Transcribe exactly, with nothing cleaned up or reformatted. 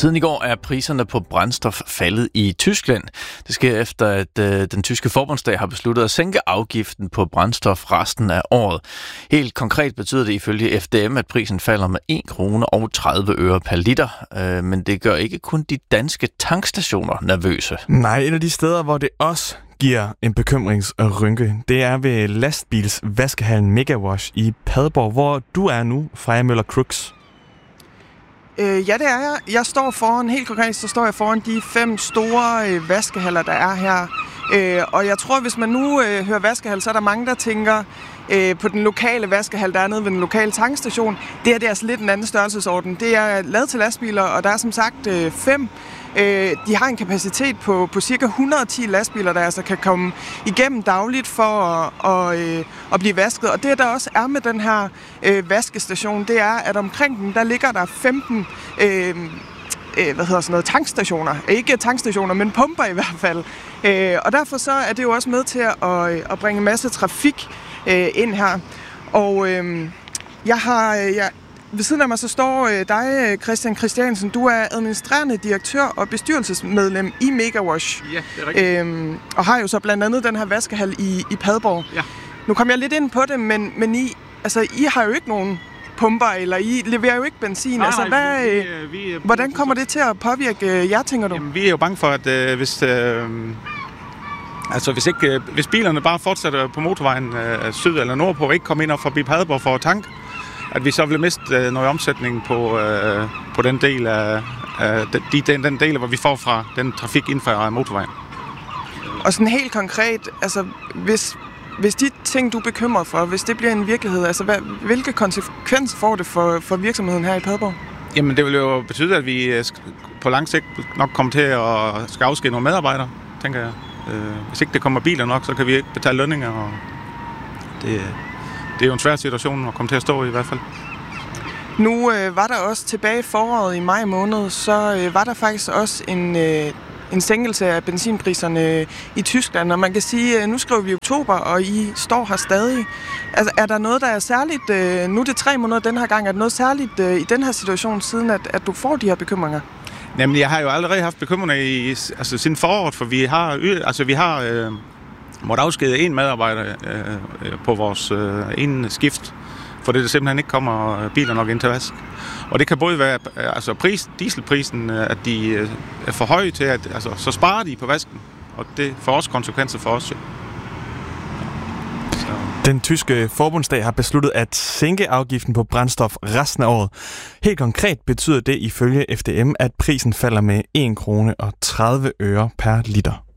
Siden i går er priserne på brændstof faldet i Tyskland. Det sker efter, at øh, den tyske forbundsdag har besluttet at sænke afgiften på brændstof resten af året. Helt konkret betyder det ifølge F D M, at prisen falder med en krone og tredive øre per liter. Øh, men det gør ikke kun de danske tankstationer nervøse. Nej, et af de steder, hvor det også giver en bekymringsrynke, det er ved lastbilsvaskehallen Megawash i Padborg, hvor du er nu, Freja Møller Crooks. Øh, ja, det er jeg. Jeg står foran, helt konkret, så står jeg foran de fem store øh, vaskehaller, der er her. Øh, og jeg tror, hvis man nu øh, hører vaskehal, så er der mange, der tænker øh, på den lokale vaskehal, der er nede ved den lokale tankstation. Det her det er altså lidt en anden størrelsesorden. Det er lavet til lastbiler, og der er som sagt øh, fem. Øh, de har en kapacitet på, på cirka et hundrede og ti lastbiler, der altså kan komme igennem dagligt for at, og, øh, at blive vasket. Og det, der også er med den her øh, vaskestation, det er, at omkring den, der ligger der femten øh, øh, hvad hedder sådan noget, tankstationer. Ikke tankstationer, men pumper i hvert fald. Øh, og derfor så er det jo også med til at, at bringe en masse trafik øh, ind her. Og øh, jeg har... Jeg, Ved siden af mig så står øh, dig, Christian Christiansen. Du er administrerende direktør og bestyrelsesmedlem i Megawash. Ja, det er rigtigt. Øhm, og har jo så blandt andet den her vaskehal i, i Padborg. Ja. Nu kom jeg lidt ind på det, men, men I, altså, I har jo ikke nogen pumper, eller I leverer jo ikke benzin. Nej, altså, nej, hvad, vi, vi, vi, hvordan kommer det til at påvirke jer, tænker du? Jamen, vi er jo bange for, at øh, hvis... Øh, altså, hvis, ikke, øh, hvis bilerne bare fortsætter på motorvejen øh, syd eller nordpå, og ikke kommer ind og forbi Padborg for at tanke, at vi så vil miste øh, noget omsætning på, øh, på den del af, af de, den, den del, hvor vi får fra den trafik inden for motorvejen. Og sådan helt konkret, altså hvis, hvis de ting, du er bekymret for, hvis det bliver en virkelighed, altså hvad, hvilke konsekvenser får det for, for virksomheden her i Padborg? Jamen det vil jo betyde, at vi på lang sigt nok kommer til at skal afskedige nogle medarbejdere, tænker jeg. Hvis ikke det kommer biler nok, så kan vi ikke betale lønninger, og det Det er jo en svær situation at komme til at stå i, i hvert fald. Nu øh, var der også tilbage i foråret i maj måned, så øh, var der faktisk også en, øh, en sænkelse af benzinpriserne i Tyskland. Og man kan sige, øh, nu skriver vi oktober, og I står her stadig. Altså, er der noget, der er særligt, øh, nu er det tre måneder den her gang, er der noget særligt øh, i den her situation, siden at, at du får de her bekymringer? Jamen, jeg har jo allerede haft bekymringer i, altså, siden foråret, for vi har, altså, vi har øh, måtte afskede en medarbejder øh, på vores øh, ene skift, for det simpelthen ikke kommer biler nok ind til vask. Og det kan både være altså pris, dieselprisen, at de er for høje til, at altså, så sparer de på vasken, og det får også konsekvenser for os. Så. Den tyske forbundsdag har besluttet at sænke afgiften på brændstof resten af året. Helt konkret betyder det ifølge F D M, at prisen falder med en krone og tredive øre per liter.